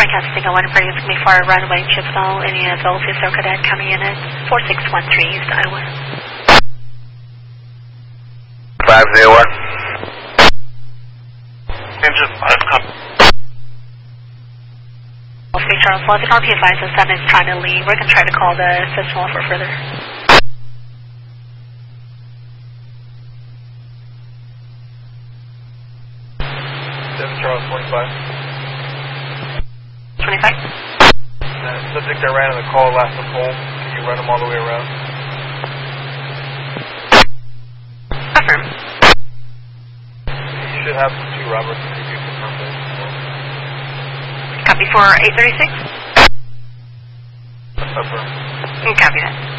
Casting a 1 for you, me for runway Chippewa, any adult Fisto Cadet coming in at 4613 East Iowa. 501. Engine 5, come. Charles 11, RP advises 7 is trying to leave. We're going to try to call the system for further. Charles 25. 25? Subject that ran on the call last of home. Can you run them all the way around? Affirm. You should have 2 Roberts if you confirm those. Copy for 836? Affirm. Copy that.